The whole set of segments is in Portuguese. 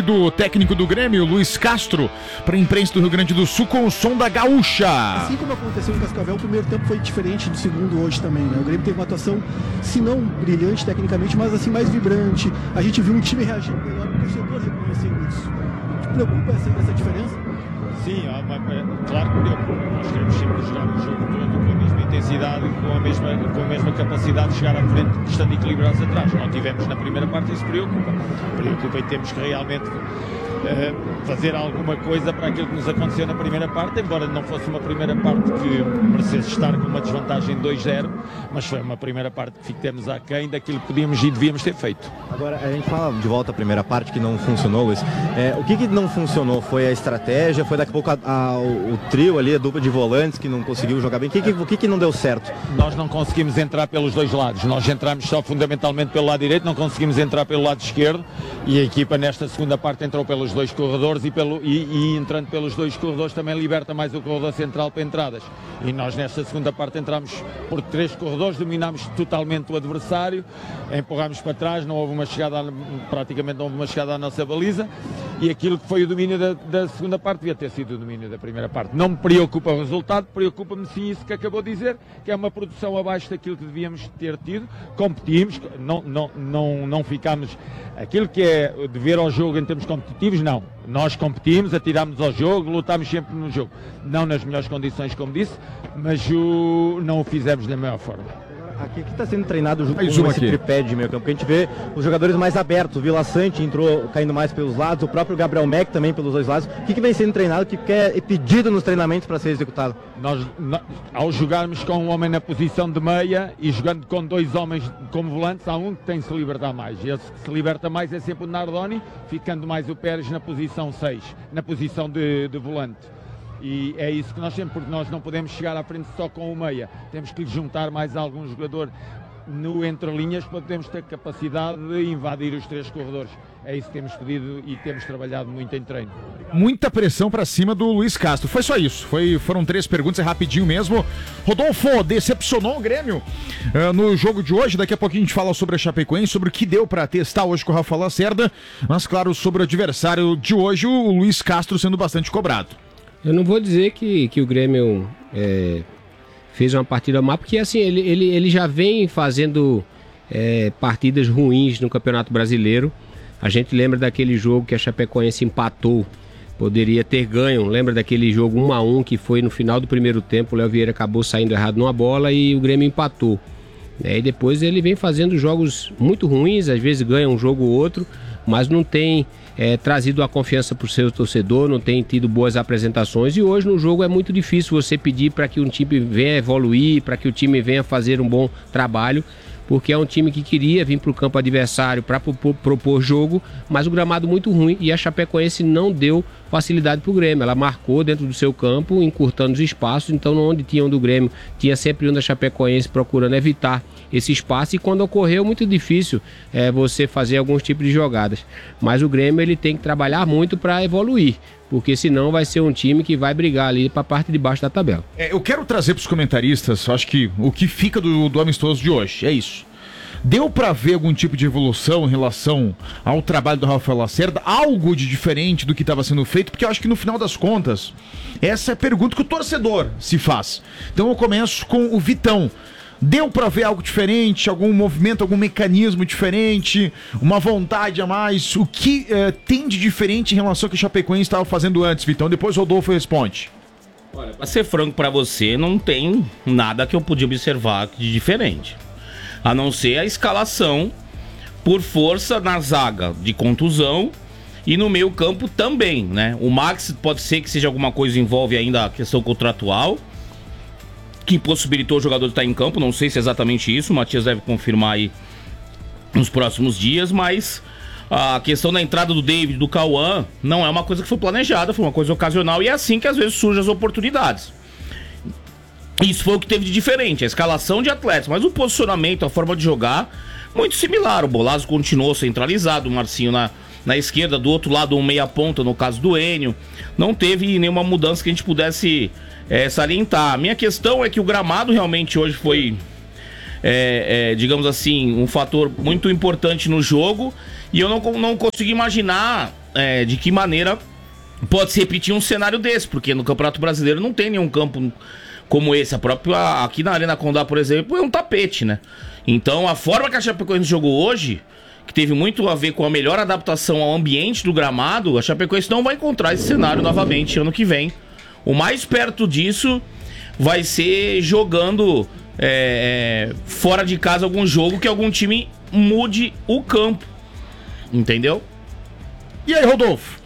Do técnico do Grêmio, Luiz Castro, para a imprensa do Rio Grande do Sul com o som da gaúcha. Assim como aconteceu em Cascavel, o primeiro tempo foi diferente do segundo hoje também, né? O Grêmio teve uma atuação, se não brilhante tecnicamente, mas assim mais vibrante. A gente viu um time reagindo melhor, o torcedor reconhecendo isso. Te preocupa essa diferença? Sim, claro que preocupa. Nós queremos sempre jogar o jogo todo com a mesma intensidade, com a mesma capacidade de chegar à frente, estando equilibrados atrás. Não tivemos na primeira parte, isso preocupa. Preocupa e temos que realmente fazer alguma coisa para aquilo que nos aconteceu na primeira parte, embora não fosse uma primeira parte que merecesse estar com uma desvantagem 2-0, mas foi uma primeira parte que ficamos aquém daquilo que podíamos e devíamos ter feito. Agora, a gente fala de volta à primeira parte que não funcionou, Luiz. O que não funcionou? Foi a estratégia? Foi daqui a pouco o trio ali, a dupla de volantes que não conseguiu jogar bem? O que não deu certo? Nós não conseguimos entrar pelos dois lados. Nós entramos só fundamentalmente pelo lado direito, não conseguimos entrar pelo lado esquerdo e a equipa nesta segunda parte entrou pelos dois corredores e entrando pelos dois corredores também liberta mais o corredor central para entradas. E nós nesta segunda parte entramos por 3 corredores, dominámos totalmente o adversário, empurrámos para trás, não houve uma chegada, praticamente não houve uma chegada à nossa baliza e aquilo que foi o domínio da segunda parte devia ter sido o domínio da primeira parte. Não me preocupa o resultado, preocupa-me sim isso que acabou de dizer, que é uma produção abaixo daquilo que devíamos ter tido. Competimos, não ficámos aquilo que é dever ao jogo em termos competitivos, não. Nós competimos, atirámos ao jogo, lutámos sempre no jogo. Não nas melhores condições, como disse, mas não o fizemos da melhor forma. Aqui que está sendo treinado junto com esse tripé de meio campo, que a gente vê os jogadores mais abertos. O Vila Sante entrou caindo mais pelos lados, o próprio Gabriel Mack também pelos dois lados. O que vem sendo treinado, o que é pedido nos treinamentos para ser executado? Nós, ao jogarmos com um homem na posição de meia e jogando com 2 homens como volantes, há um que tem que se libertar mais. Esse que se liberta mais é sempre o Nardoni, ficando mais o Pérez na posição 6, na posição de volante. E é isso que nós temos, porque nós não podemos chegar à frente só com o meia. Temos que juntar mais algum jogador no entre-linhas para podermos ter capacidade de invadir os 3 corredores. É isso que temos pedido e temos trabalhado muito em treino. Muita pressão para cima do Luiz Castro. Foi só isso. Foram 3 perguntas, é rapidinho mesmo. Rodolfo, decepcionou o Grêmio no jogo de hoje? Daqui a pouquinho a gente fala sobre a Chapecoense, sobre o que deu para testar hoje com o Rafael Lacerda. Mas, claro, sobre o adversário de hoje, o Luiz Castro sendo bastante cobrado. Eu não vou dizer que o Grêmio fez uma partida má, porque assim, ele já vem fazendo partidas ruins no Campeonato Brasileiro. A gente lembra daquele jogo que a Chapecoense empatou, poderia ter ganho. Lembra daquele jogo 1-1 que foi no final do primeiro tempo, o Léo Vieira acabou saindo errado numa bola e o Grêmio empatou. E depois ele vem fazendo jogos muito ruins, às vezes ganha um jogo ou outro, mas não tem trazido a confiança para o seu torcedor, não tem tido boas apresentações, e hoje no jogo é muito difícil você pedir para que um time venha evoluir, para que o time venha fazer um bom trabalho, porque é um time que queria vir para o campo adversário para propor jogo, mas o gramado muito ruim, e a Chapecoense não deu facilidade para o Grêmio. Ela marcou dentro do seu campo, encurtando os espaços, então onde tinha um do Grêmio, tinha sempre um da Chapecoense procurando evitar esse espaço, e quando ocorreu, muito difícil você fazer alguns tipos de jogadas. Mas o Grêmio ele tem que trabalhar muito para evoluir, porque senão vai ser um time que vai brigar ali para a parte de baixo da tabela. Eu quero trazer para os comentaristas, acho que o que fica do amistoso de hoje, é isso. Deu para ver algum tipo de evolução em relação ao trabalho do Rafael Lacerda? Algo de diferente do que estava sendo feito? Porque eu acho que no final das contas, essa é a pergunta que o torcedor se faz. Então eu começo com o Vitão. Deu para ver algo diferente, algum movimento, algum mecanismo diferente, uma vontade a mais? O que tem de diferente em relação ao que o Chapecoense estava fazendo antes, Vitão? Depois o Rodolfo responde. Olha, para ser franco para você, não tem nada que eu podia observar de diferente. A não ser a escalação por força na zaga de contusão e no meio campo também, né? O Max pode ser que seja alguma coisa, envolve ainda a questão contratual, que impossibilitou o jogador de estar em campo. Não sei se é exatamente isso, o Matias deve confirmar aí nos próximos dias, mas a questão da entrada do David, do Cauã, não é uma coisa que foi planejada, foi uma coisa ocasional, e é assim que às vezes surgem as oportunidades. Isso foi o que teve de diferente, a escalação de atletas, mas o posicionamento, a forma de jogar, muito similar. O Bolazzo continuou centralizado, o Marcinho na esquerda, do outro lado um meia ponta, no caso do Enio. Não teve nenhuma mudança que a gente pudesse salientar. A minha questão é que o gramado realmente hoje foi, digamos assim, um fator muito importante no jogo, e eu não consegui imaginar de que maneira pode se repetir um cenário desse, porque no Campeonato Brasileiro não tem nenhum campo como esse. Aqui na Arena Condá, por exemplo, é um tapete, né? Então a forma que a Chapecoense jogou hoje, que teve muito a ver com a melhor adaptação ao ambiente do gramado, a Chapecoense não vai encontrar esse cenário novamente ano que vem. O mais perto disso vai ser jogando fora de casa algum jogo que algum time mude o campo. Entendeu? E aí, Rodolfo?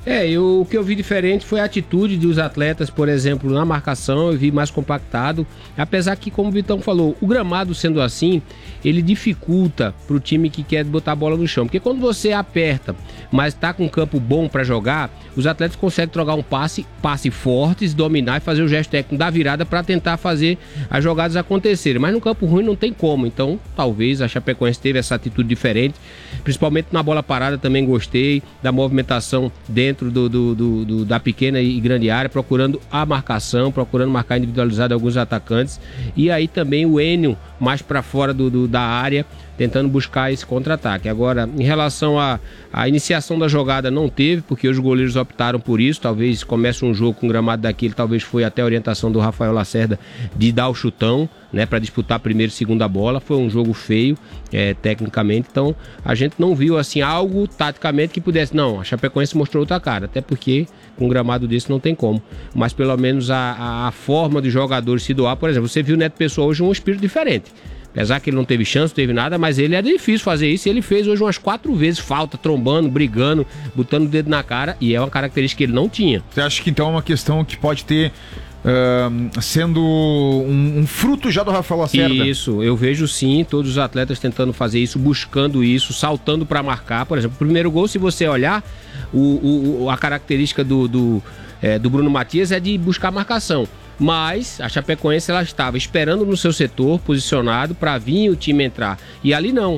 O que eu vi diferente foi a atitude dos atletas, por exemplo, na marcação. Eu vi mais compactado, apesar que, como o Vitão falou, o gramado sendo assim, ele dificulta pro time que quer botar a bola no chão, porque quando você aperta, mas tá com um campo bom para jogar, os atletas conseguem trocar um passe fortes, dominar e fazer o gesto técnico da virada para tentar fazer as jogadas acontecerem, mas no campo ruim não tem como. Então talvez a Chapecoense teve essa atitude diferente, principalmente na bola parada. Também gostei da movimentação dentro da pequena e grande área, procurando a marcação, procurando marcar individualizado alguns atacantes, e aí também o Enio mais para fora da área, tentando buscar esse contra-ataque. Agora, em relação à iniciação da jogada, não teve, porque os goleiros optaram por isso. Talvez comece um jogo com gramado daquele, talvez foi até a orientação do Rafael Lacerda de dar o chutão, né, para disputar primeira e segunda bola. Foi um jogo feio, tecnicamente, então a gente não viu assim algo taticamente que pudesse. Não, a Chapecoense mostrou outra cara, até porque com um gramado desse não tem como, mas pelo menos a forma dos jogadores se doar. Por exemplo, você viu o Neto Pessoa hoje um espírito diferente. Apesar que ele não teve chance, não teve nada, mas ele é difícil fazer isso. Ele fez hoje umas 4 vezes falta, trombando, brigando, botando o dedo na cara, e é uma característica que ele não tinha. Você acha que então é uma questão que pode ter sendo um fruto já do Rafael Lacerda? Isso, eu vejo sim, todos os atletas tentando fazer isso, buscando isso, saltando para marcar. Por exemplo, o primeiro gol, se você olhar, a característica do Bruno Matias é de buscar marcação. Mas a Chapecoense ela estava esperando no seu setor, posicionado, para vir o time entrar. E ali não.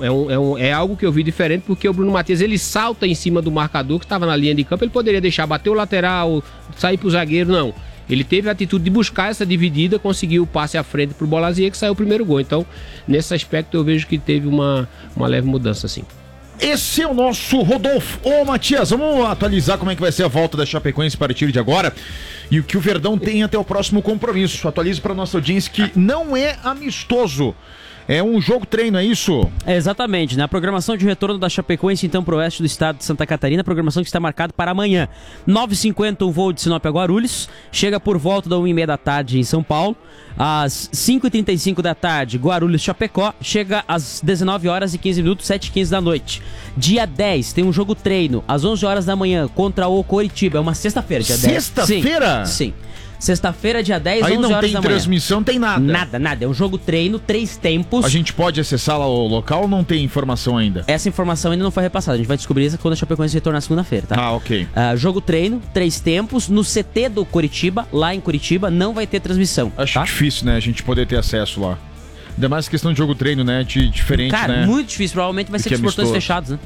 É algo que eu vi diferente, porque o Bruno Matias ele salta em cima do marcador que estava na linha de campo. Ele poderia deixar bater o lateral, sair para o zagueiro, não. Ele teve a atitude de buscar essa dividida, conseguiu o passe à frente para o Bolazier, que saiu o primeiro gol. Então, nesse aspecto, eu vejo que teve uma leve mudança, sim. Esse é o nosso Rodolfo. Ô, Matias, vamos atualizar como é que vai ser a volta da Chapecoense a partir de agora e o que o Verdão tem até o próximo compromisso. Atualize para nossa audiência que não é amistoso. É um jogo treino, é isso? Exatamente. Na programação de retorno da Chapecoense, então, para o oeste do estado de Santa Catarina, programação que está marcada para amanhã. 9h50, o voo de Sinop a Guarulhos. Chega por volta da 1h30 da tarde em São Paulo. Às 5h35 da tarde, Guarulhos-Chapecó. Chega às 19h15, 7h15 da noite. Dia 10, tem um jogo treino, às 11 horas da manhã, contra o Coritiba. É uma sexta-feira, dia 10. Sexta-feira? Sim. Sexta-feira, dia 10, aí 11 horas da manhã. Aí não tem transmissão, não tem nada. Nada. É um jogo treino, 3 tempos. A gente pode acessar lá o local ou não tem informação ainda? Essa informação ainda não foi repassada. A gente vai descobrir isso quando a Chapecoense retornar segunda-feira, tá? Ah, ok. Jogo treino, 3 tempos, no CT do Coritiba, lá em Curitiba, não vai ter transmissão. Acho difícil, né, a gente poder ter acesso lá. Ainda mais questão de jogo treino, né, diferente, cara, né? Muito difícil, provavelmente vai ser com os portões fechados, né?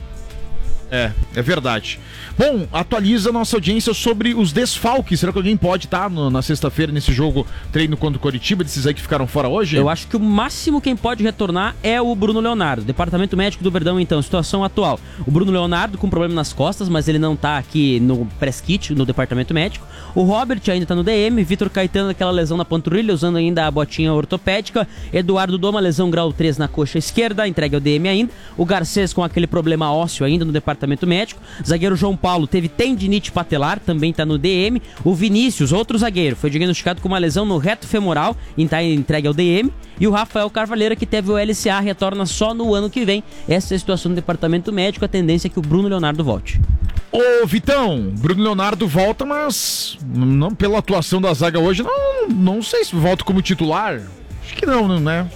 É verdade. Bom, atualiza a nossa audiência sobre os desfalques. Será que alguém pode estar na sexta-feira nesse jogo treino contra o Coritiba, desses aí que ficaram fora hoje? Eu acho que o máximo quem pode retornar é o Bruno Leonardo. Departamento Médico do Verdão, então, situação atual. O Bruno Leonardo com problema nas costas, mas ele não tá aqui no press kit, no departamento médico. O Robert ainda tá no DM. Vitor Caetano, aquela lesão na panturrilha, usando ainda a botinha ortopédica. Eduardo Doma, lesão grau 3 na coxa esquerda, entregue ao DM ainda. O Garcês com aquele problema ósseo ainda no departamento médico. Zagueiro João Paulo teve tendinite patelar, também tá no DM. O Vinícius, outro zagueiro, foi diagnosticado com uma lesão no reto femoral e tá entregue ao DM. E o Rafael Carvalheira, que teve o LCA, retorna só no ano que vem. Essa é a situação do departamento médico. A tendência é que o Bruno Leonardo volte. Ô, Vitão, Bruno Leonardo volta, mas não pela atuação da zaga hoje, não sei se volta como titular. Acho que não, né?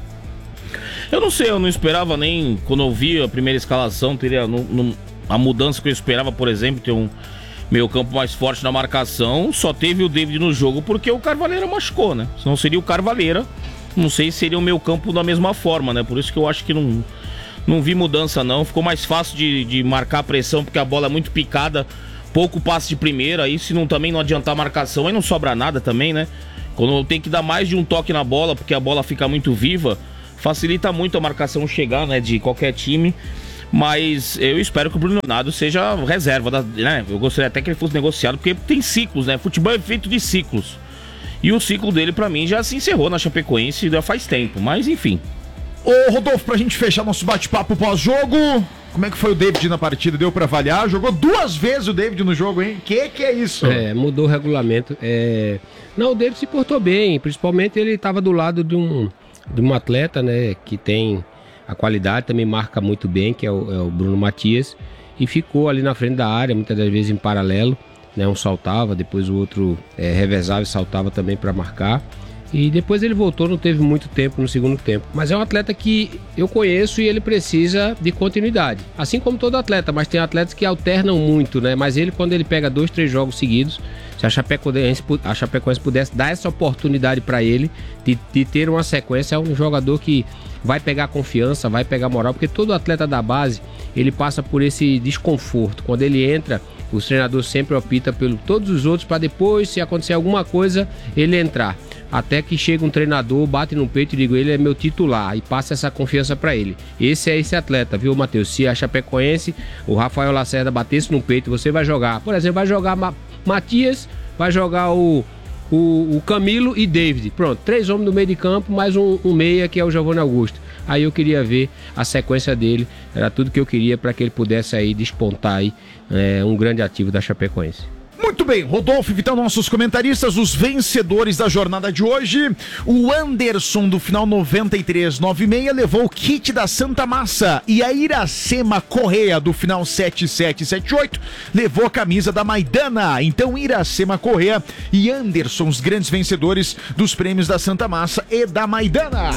Eu não sei, eu não esperava nem, quando eu vi a primeira escalação, teria a mudança que eu esperava, por exemplo, ter um meio campo mais forte na marcação. Só teve o David no jogo porque o Carvalheira machucou, né? Se não seria o Carvalheira, não sei se seria o meio campo da mesma forma, né? Por isso que eu acho que não vi mudança, não. Ficou mais fácil de marcar a pressão, porque a bola é muito picada, pouco passe de primeira. Aí se também não adiantar a marcação, aí não sobra nada também, né? Quando tem que dar mais de um toque na bola, porque a bola fica muito viva, facilita muito a marcação chegar, né, de qualquer time. Mas eu espero que o Bruno Leonardo seja reserva, né? Eu gostaria até que ele fosse negociado, porque tem ciclos, né? Futebol é feito de ciclos. E o ciclo dele, pra mim, já se encerrou na Chapecoense já faz tempo, mas enfim. Ô, Rodolfo, pra gente fechar nosso bate-papo pós-jogo, como é que foi o David na partida? Deu pra avaliar? Jogou 2 vezes o David no jogo, hein? Que é isso? Mudou o regulamento. Não, o David se portou bem, principalmente ele tava do lado de um atleta, né, que tem a qualidade, também marca muito bem, que é o Bruno Matias, e ficou ali na frente da área, muitas das vezes em paralelo, né, um saltava, depois o outro revezava e saltava também para marcar. E depois ele voltou, não teve muito tempo no segundo tempo. Mas é um atleta que eu conheço e ele precisa de continuidade. Assim como todo atleta, mas tem atletas que alternam muito, né? Mas ele, quando ele pega 2, 3 jogos seguidos, se a Chapecoense pudesse dar essa oportunidade para ele de ter uma sequência, é um jogador que vai pegar confiança, vai pegar moral, porque todo atleta da base, ele passa por esse desconforto. Quando ele entra, o treinador sempre opta por todos os outros para depois, se acontecer alguma coisa, ele entrar. Até que chega um treinador, bate no peito e digo, ele é meu titular, e passa essa confiança para ele. Esse é esse atleta, viu, Matheus? Se a Chapecoense, o Rafael Lacerda batesse no peito, você vai jogar. Por exemplo, vai jogar Matias, vai jogar o Camilo e David. Pronto, 3 homens no meio de campo, mais um meia que é o Giovanni Augusto. Aí eu queria ver a sequência dele, era tudo que eu queria para que ele pudesse aí despontar aí, um grande ativo da Chapecoense. Muito bem, Rodolfo e Vitão, nossos comentaristas, os vencedores da jornada de hoje. O Anderson, do final 9396, levou o kit da Santa Massa. E a Iracema Correia, do final 7778, levou a camisa da Maidana. Então, Iracema Correia e Anderson, os grandes vencedores dos prêmios da Santa Massa e da Maidana.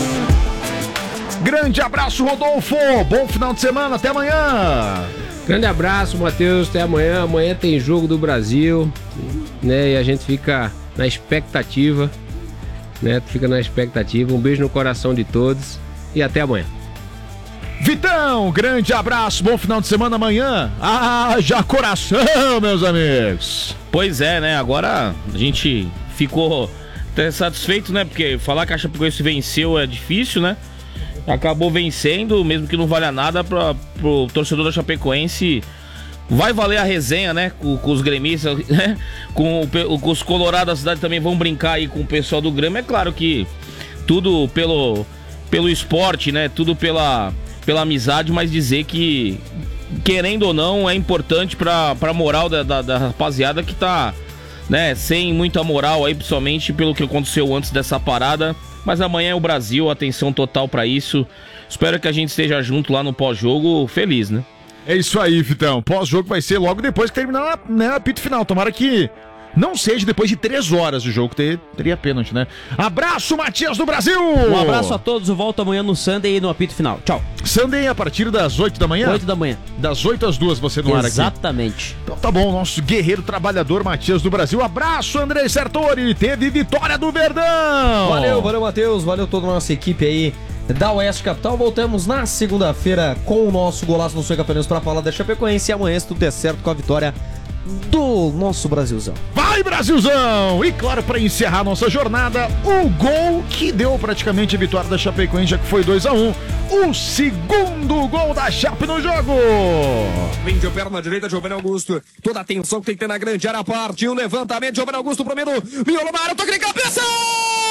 Grande abraço, Rodolfo. Bom final de semana, até amanhã. Grande abraço, Matheus, até amanhã. Amanhã tem jogo do Brasil, né? E a gente fica na expectativa, né? Um beijo no coração de todos e até amanhã. Vitão, grande abraço, bom final de semana amanhã. Já coração, meus amigos. Pois é, né? Agora a gente ficou até satisfeito, né? Porque falar que a Chapecoense venceu é difícil, né? Acabou vencendo, mesmo que não valha nada pro torcedor da Chapecoense. Vai valer a resenha, né? Com os gremistas, né? Com os colorados da cidade também vão brincar aí com o pessoal do Grêmio. É claro que tudo pelo esporte, né? Tudo pela amizade, mas dizer que, querendo ou não, é importante pra moral da rapaziada que tá, né, sem muita moral aí, principalmente pelo que aconteceu antes dessa parada. Mas amanhã é o Brasil, atenção total pra isso. Espero que a gente esteja junto lá no pós-jogo, feliz, né? É isso aí, Vitão. Pós-jogo vai ser logo depois que terminar, né, apito final. Tomara que não seja depois de 3 horas de jogo, que teria pênalti, né? Abraço, Matias do Brasil! Um abraço a todos, eu volto amanhã no Sunday e no apito final. Tchau. Sunday a partir das 8 da manhã? 8 da manhã. Das 8 às 2 você no ar aqui. Exatamente. Então tá bom, nosso guerreiro trabalhador Matias do Brasil. Abraço, André Sertori. Teve vitória do Verdão. Valeu, Matheus. Valeu toda a nossa equipe aí da Oeste Capital. Voltamos na segunda-feira com o nosso Golaço no Sonho Campeões para falar da Chapecoense. E amanhã, se tudo der certo, com a vitória do nosso Brasilzão. Vai, Brasilzão! E claro, para encerrar nossa jornada, o gol que deu praticamente a vitória da Chapecoense, já que foi 2-1. O segundo gol da Chape no jogo. Vem de perna direita, Giovanni Augusto. Toda a atenção que tem que ter na grande área, parte. O levantamento, Giovanni Augusto pro meio. Miolo na área, toque de cabeça!